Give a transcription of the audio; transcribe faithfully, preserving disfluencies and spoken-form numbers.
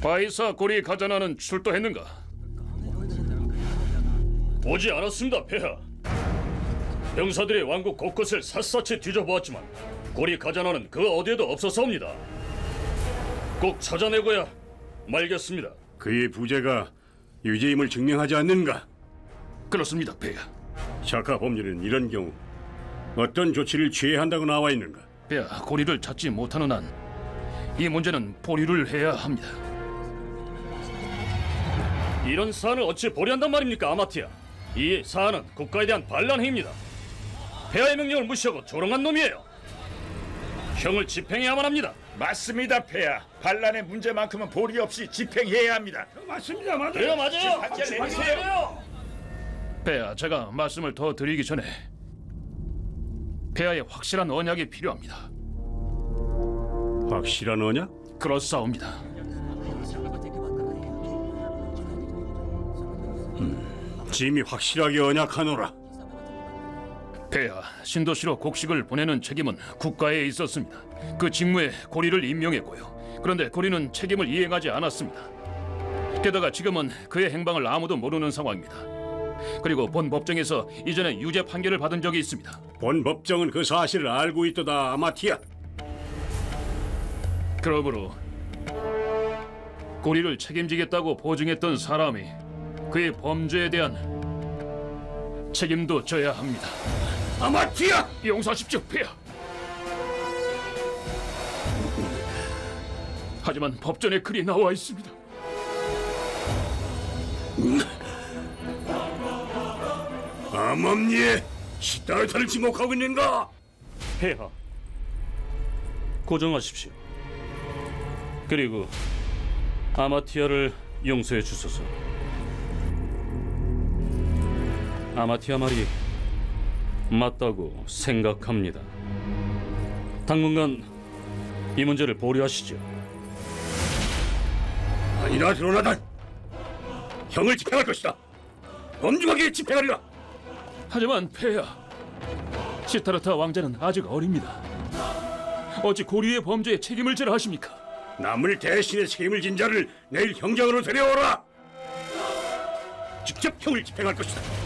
바이사 고리 가자나는 출도했는가? 보지 않았습니다, 폐하. 병사들이 왕국 곳곳을 샅샅이 뒤져보았지만 고리 가자나는 그 어디에도 없었사옵니다. 꼭 찾아내고야 말겠습니다. 그의 부재가 유죄임을 증명하지 않는가? 그렇습니다, 폐하. 샤카 법률은 이런 경우 어떤 조치를 취해야 한다고 나와 있는가? 폐하, 고리를 찾지 못하는 한 이 문제는 보류를 해야 합니다. 이런 사안을 어찌 보류한단 말입니까, 아마티아? 이 사안은 국가에 대한 반란 행위입니다. 폐하의 명령을 무시하고 조롱한 놈이에요. 형을 집행해야만 합니다. 맞습니다, 폐하. 반란의 문제만큼은 보리 없이 집행해야 합니다. 맞습니다, 맞아요. 네, 맞아요. 박제 내리세요. 폐하, 제가 말씀을 더 드리기 전에 폐하의 확실한 언약이 필요합니다. 확실한 언약? 그렇사옵니다. 음, 짐이 확실하게 언약하노라. 폐하, 신도시로 곡식을 보내는 책임은 국가에 있었습니다. 그 직무에 고리를 임명했고요. 그런데 고리는 책임을 이행하지 않았습니다. 게다가 지금은 그의 행방을 아무도 모르는 상황입니다. 그리고 본 법정에서 이전에 유죄 판결을 받은 적이 있습니다. 본 법정은 그 사실을 알고 있도다, 아마티아. 그러므로 고리를 책임지겠다고 보증했던 사람이 그의 범죄에 대한 책임도 져야 합니다. 아마티아! 용서하십시오, 폐하. 하지만 법전에 글이 나와 있습니다. 암암리에 시달타를 지목하고 있는가? 폐하, 고정하십시오. 그리고 아마티아를 용서해 주소서. 아마티아 말이 맞다고 생각합니다. 당분간 이 문제를 보류하시죠. 아니라 드로나단, 형을 집행할 것이다. 엄중하게 집행하리라. 하지만 폐하, 시타르타 왕자는 아직 어립니다. 어찌 고리의 범죄에 책임을 지라 하십니까? 남을 대신해 책임을 진 자를 내일 형장으로 데려오라. 직접 형을 집행할 것이다.